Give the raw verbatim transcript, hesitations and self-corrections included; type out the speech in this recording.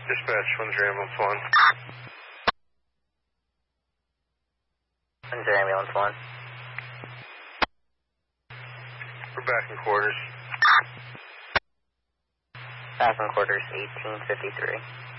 Dispatch, Windsor Ambulance one. Windsor Ambulance one. We're back in quarters. Back in quarters, eighteen fifty-three.